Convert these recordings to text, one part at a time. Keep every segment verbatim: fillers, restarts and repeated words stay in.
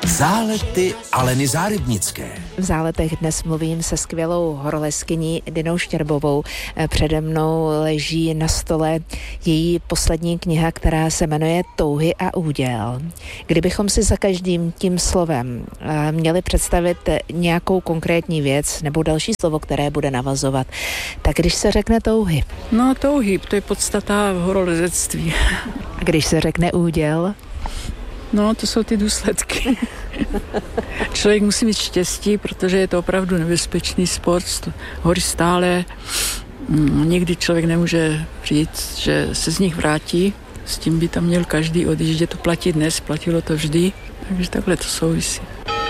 Zálety Aleny Zárybnické. V Záletech dnes mluvím se skvělou horolezkyní Dinou Štěrbovou. Přede mnou leží na stole její poslední kniha, která se jmenuje Touhy a úděl. Kdybychom si za každým tím slovem měli představit nějakou konkrétní věc nebo další slovo, které bude navazovat, tak když se řekne touhy. No touhy, to je podstata v horolezectví. A když se řekne úděl? No, to jsou ty důsledky. Člověk musí mít štěstí, protože je to opravdu nebezpečný sport. Hory stále. Nikdy člověk nemůže říct, že se z nich vrátí. S tím by tam měl každý odjíždět. To platí dnes, platilo to vždy. Takže takhle to souvisí.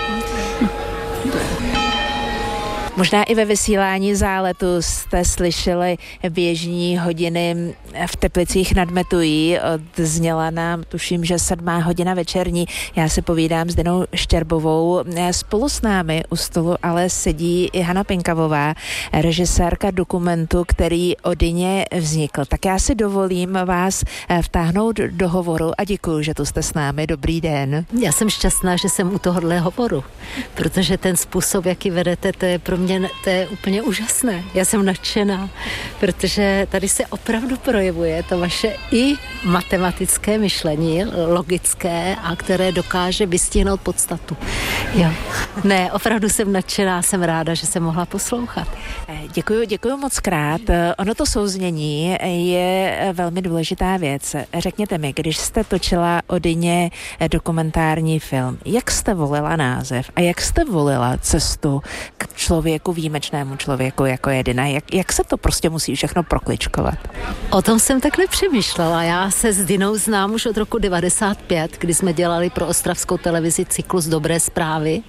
Možná i ve vysílání Záletu jste slyšeli běžní hodiny v Teplicích nad Metují. Odzněla nám, tuším, že sedmá hodina večerní. Já si povídám s Dinou Štěrbovou. Spolu s námi u stolu ale sedí i Hana Pinkavová, režisérka dokumentu, který o Dině vznikl. Tak já si dovolím vás vtáhnout do hovoru a děkuju, že tu jste s námi. Dobrý den. Já jsem šťastná, že jsem u tohohle hovoru, protože ten způsob, jaký vedete, to je pro mě to je úplně úžasné. Já jsem nadšená, protože tady se opravdu projevuje to vaše i matematické myšlení, logické, a které dokáže vystihnout podstatu. Jo. Ne, opravdu jsem nadšená, jsem ráda, že jsem mohla poslouchat. Děkuju, děkuju moc krát. Ono to souznění je velmi důležitá věc. Řekněte mi, když jste točila o Dině dokumentární film, jak jste volila název a jak jste volila cestu k člověku, výjimečnému člověku, jako je Dina? Jak, jak se to prostě musí všechno prokličkovat? O tom jsem tak nepřemýšlela. Já se s Dinou znám už od roku devadesát pět, kdy jsme dělali pro ostravskou televizi cyklus Dobré zprávy.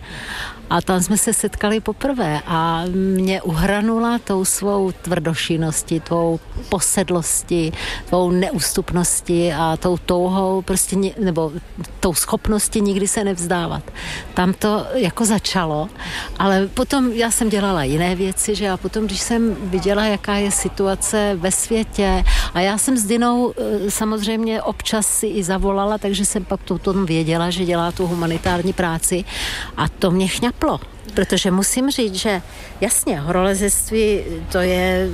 A tam jsme se setkali poprvé a mě uhranula tou svou tvrdošinností, tou posedlostí, tou neústupností a tou touhou, prostě, nebo tou schopností nikdy se nevzdávat. Tam to jako začalo, ale potom já jsem dělala jiné věci, že a potom, když jsem viděla, jaká je situace ve světě, a já jsem s Dinou samozřejmě občas si i zavolala, takže jsem pak to tom věděla, že dělá tu humanitární práci, a to mě chňaplo. Protože musím říct, že jasně, horolezectví to je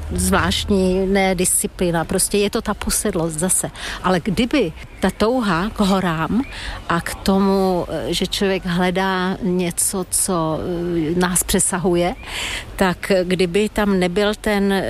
zvláštní ne disciplína, prostě je to ta posedlost zase. Ale kdyby ta touha k horám a k tomu, že člověk hledá něco, co nás přesahuje, tak kdyby tam nebyl ten,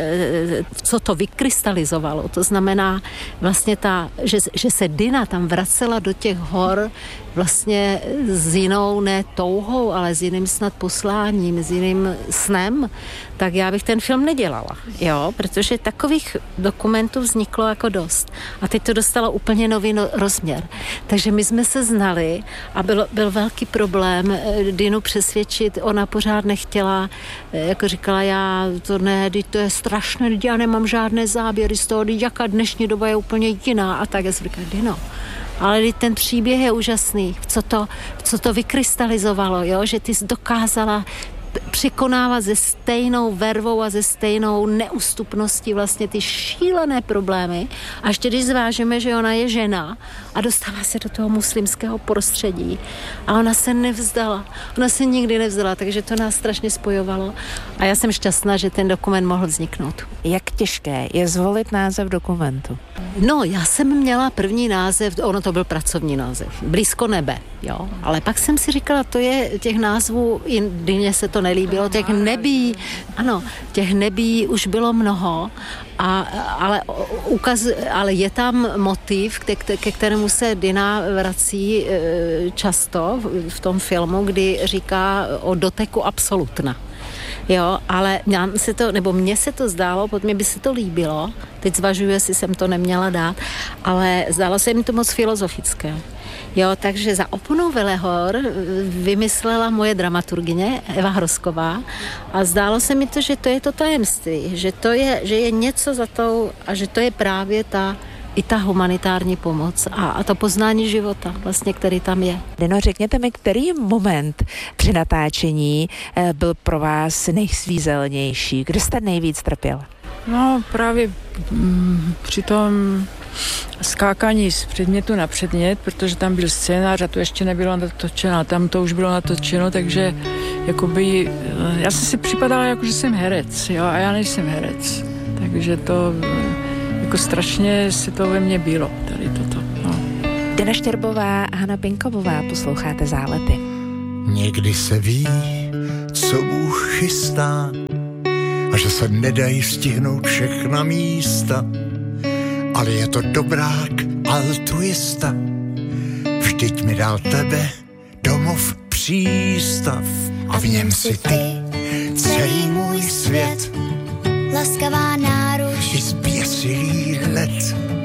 co to vykrystalizovalo, to znamená vlastně ta, že, že se Dina tam vracela do těch hor vlastně s jinou ne touhou, ale s jiným snad posláním, s jiným snem, tak já bych ten film nedělala, jo, protože takových dokumentů vzniklo jako dost. A teď to dostalo úplně nový no, rozměr. Takže my jsme se znali a byl, byl velký problém Dinu přesvědčit, ona pořád nechtěla, jako říkala, já to ne, to je strašné, já nemám žádné záběry z toho, jaká dnešní doba je úplně jiná, a tak já jsem říkala, Dino, ale ten příběh je úžasný, co to, co to vykrystalizovalo, jo? Že ty jsi dokázala překonávat se stejnou vervou a se stejnou neústupností vlastně ty šílené problémy. A ještě když zvážíme, že ona je žena a dostala se do toho muslimského prostředí a ona se nevzdala. Ona se nikdy nevzdala, takže to nás strašně spojovalo. A já jsem šťastná, že ten dokument mohl vzniknout. Jak těžké je zvolit název dokumentu? No, já jsem měla první název, ono to byl pracovní název, Blízko nebe, jo. Ale pak jsem si říkala, to je těch názvů, i Dyně se to nelíbilo, těch nebí, ano, těch nebí už bylo mnoho, a, ale, ukaz, ale je tam motiv, ke, ke kterému se Dina vrací často v tom filmu, kdy říká o doteku absolutna. Jo, ale nám se to, nebo mně se to zdálo, pod mě by se to líbilo, teď zvažuji, jestli jsem to neměla dát, ale zdálo se mi to moc filozofické. Jo, takže za oponou Velehor vymyslela moje dramaturgyně Eva Hrosková a zdálo se mi to, že to je to tajemství, že to je, že je něco za tou a že to je právě ta i ta humanitární pomoc a, a to poznání života, vlastně, který tam je. Dino, řekněte mi, který moment při natáčení byl pro vás nejsvízelnější? Kde jste nejvíc trpěla? No právě mm, při tom skákání z předmětu na předmět, protože tam byl scénář a to ještě nebylo natočeno, tam to už bylo natočeno, takže jakoby, já jsem si připadala jako, že jsem herec, jo, a já nejsem herec, takže to jako strašně se to ve mně bylo, tady toto, no. Dana Štěrbová a Hana Pinkovová, posloucháte Zálety. Někdy se ví, co Bůh chystá a že se nedají stihnout všechna místa, ale je to dobrák altruista. Vždyť mi dal tebe domov přístav a v něm si ty celý můj svět, laskavá náruč i zběsilý let.